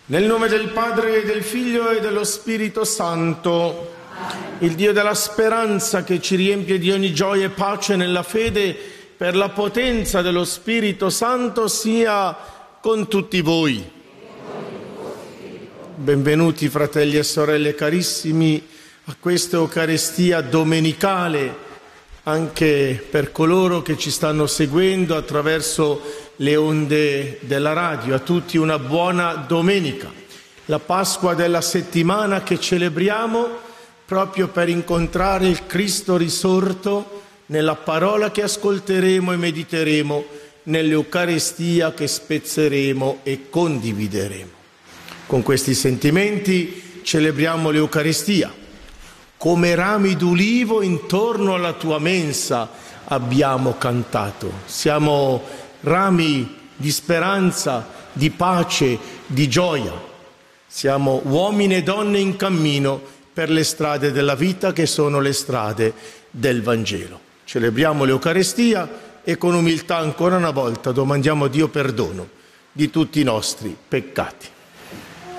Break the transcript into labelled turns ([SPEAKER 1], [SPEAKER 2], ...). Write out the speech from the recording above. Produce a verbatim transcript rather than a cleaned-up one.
[SPEAKER 1] Nel nome del Padre, del Figlio e dello Spirito Santo, il Dio della speranza che ci riempie di ogni gioia e pace nella fede, per la potenza dello Spirito Santo sia con tutti voi. Benvenuti fratelli e sorelle carissimi a questa Eucaristia domenicale, anche per coloro che ci stanno seguendo attraverso le onde della radio. A tutti una buona domenica, la Pasqua della settimana che celebriamo proprio per incontrare il Cristo risorto nella parola che ascolteremo e mediteremo, nell'Eucaristia che spezzeremo e condivideremo. Con questi sentimenti celebriamo l'Eucaristia. Come rami d'ulivo intorno alla tua mensa abbiamo cantato. Siamo rami di speranza, di pace, di gioia. Siamo uomini e donne in cammino per le strade della vita che sono le strade del Vangelo. Celebriamo l'Eucaristia e con umiltà ancora una volta domandiamo a Dio perdono di tutti i nostri peccati.